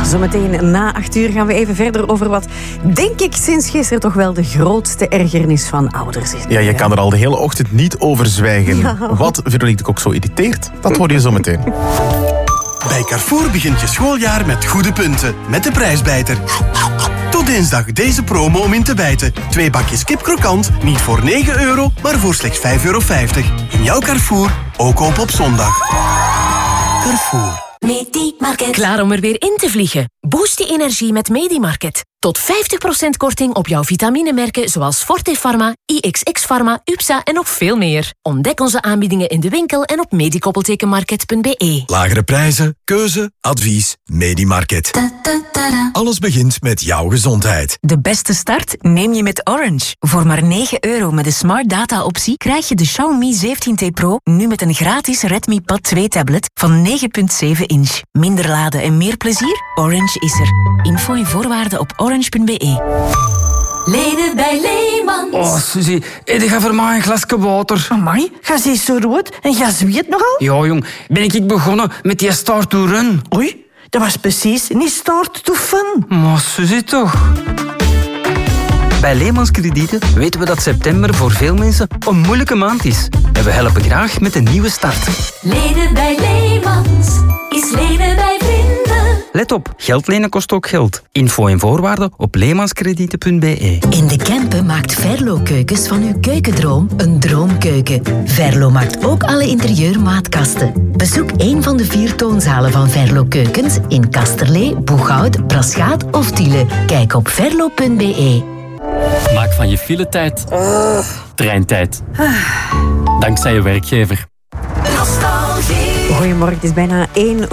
Zometeen na 8 uur gaan we even verder over wat, denk ik, sinds gisteren toch wel de grootste ergernis van ouders is. Ja, je kan er al de hele ochtend niet over zwijgen. Ja. Wat Veronique de Kok zo irriteert, dat hoor je zo meteen. Bij Carrefour begint je schooljaar met goede punten. Met de prijsbijter. Tot dinsdag deze promo om in te bijten. 2 bakjes kip krokant, niet voor €9, maar voor slechts €5,50. In jouw Carrefour, ook op zondag. Carrefour. Medimarket. Klaar om er weer in te vliegen? Boost je energie met Medimarket. Tot 50% korting op jouw vitaminemerken zoals Forte Pharma, IXX Pharma, UPSA en nog veel meer. Ontdek onze aanbiedingen in de winkel en op medikoppeltekenmarket.be. Lagere prijzen, keuze, advies, Medimarket. Alles begint met jouw gezondheid. De beste start neem je met Orange. Voor maar €9 met de Smart Data optie krijg je de Xiaomi 17T Pro nu met een gratis Redmi Pad 2 tablet van 9,7 inch. Minder laden en meer plezier? Orange is er. Info en voorwaarden op orange.be. Leden bij Leemans. Oh, Suzy, je gaat voor mij een glasje water. Amai, ga ze zo rood en ga zweet nogal? Ja, jong, ben ik begonnen met die Start to Run. Oei, dat was precies niet Start to Fun. Maar Suzy toch. Bij Leemans Kredieten weten we dat september voor veel mensen een moeilijke maand is. En we helpen graag met een nieuwe start. Leden bij Leemans is leden bij vrienden. Let op, geld lenen kost ook geld. Info en voorwaarden op leemanskredieten.be. In de Kempen maakt Verlo Keukens van uw keukendroom een droomkeuken. Verlo maakt ook alle interieurmaatkasten. Bezoek een van de 4 toonzalen van Verlo Keukens in Kasterlee, Boeghout, Braschaat of Tiele. Kijk op verlo.be. Maak van je filetijd treintijd. Dankzij je werkgever. Goedemorgen, het is bijna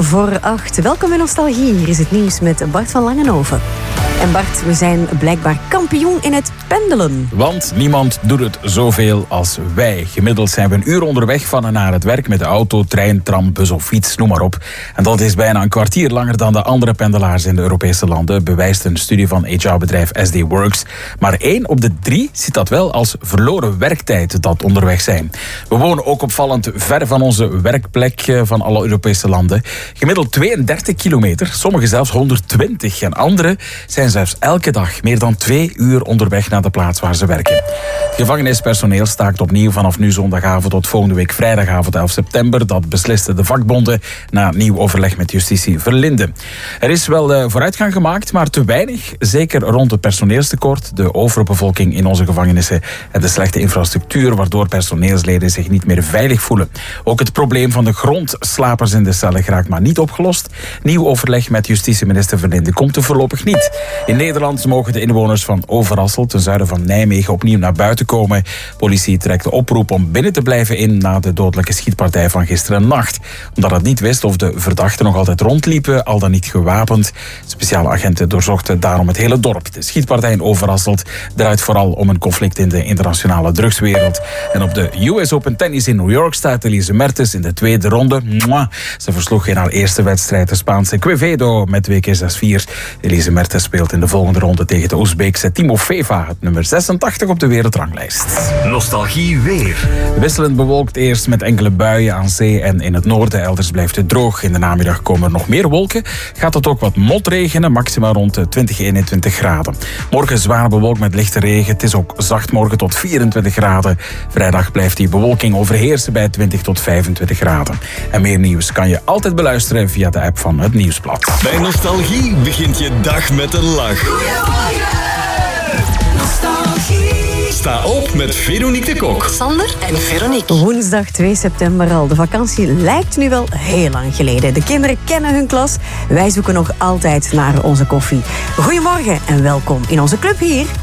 7:45. Welkom in Nostalgie. Hier is het nieuws met Bart van Langenhoven. En Bart, we zijn blijkbaar kampioen in het pendelen. Want niemand doet het zoveel als wij. Gemiddeld zijn we een uur onderweg van en naar het werk met de auto, trein, tram, bus of fiets, noem maar op. En dat is bijna een kwartier langer dan de andere pendelaars in de Europese landen, bewijst een studie van HR-bedrijf SD Works. Maar 1 op de 3 ziet dat wel als verloren werktijd, dat onderweg zijn. We wonen ook opvallend ver van onze werkplek van alle Europese landen. Gemiddeld 32 kilometer, sommigen zelfs 120. En anderen zijn zelfs elke dag meer dan 2 uur onderweg naar de plaats waar ze werken. Het gevangenispersoneel staakt opnieuw vanaf nu zondagavond tot volgende week vrijdagavond 11 september. Dat beslisten de vakbonden na nieuw overleg met justitie Verlinde. Er is wel vooruitgang gemaakt, maar te weinig. Zeker rond het personeelstekort, de overbevolking in onze gevangenissen en de slechte infrastructuur, waardoor personeelsleden zich niet meer veilig voelen. Ook het probleem van de grondslapers in de cellen geraakt maar niet opgelost. Nieuw overleg met justitieminister Verlinde komt er voorlopig niet. In Nederland mogen de inwoners van Overasselt, ten zuiden van Nijmegen, opnieuw naar buiten komen. Politie trekt de oproep om binnen te blijven in na de dodelijke schietpartij van gisteren nacht. Omdat het niet wist of de verdachten nog altijd rondliepen, al dan niet gewapend. Speciale agenten doorzochten daarom het hele dorp. De schietpartij in Overasselt draait vooral om een conflict in de internationale drugswereld. En op de US Open Tennis in New York staat Elise Mertens in de tweede ronde. Ze versloeg in haar eerste wedstrijd de Spaanse Quevedo met 2-6-4. Elise Mertens speelt in de volgende ronde tegen de Oezbeekse Timofeva, het nummer 86 op de wereldranglijst. Nostalgie weer. Wisselend bewolkt eerst met enkele buien aan zee en in het noorden. Elders blijft het droog. In de namiddag komen er nog meer wolken. Gaat het ook wat motregenen, maximaal rond 20-21 graden. Morgen zwaar bewolkt met lichte regen. Het is ook zacht morgen tot 24 graden. Vrijdag blijft die bewolking overheersen bij 20 tot 25 graden. En meer nieuws kan je altijd beluisteren via de app van het Nieuwsblad. Bij Nostalgie begint je dag met een lach. Sta op met Veronique de Kok. Sander en Veronique. Woensdag 2 september al. De vakantie lijkt nu wel heel lang geleden. De kinderen kennen hun klas. Wij zoeken nog altijd naar onze koffie. Goedemorgen en welkom in onze club hier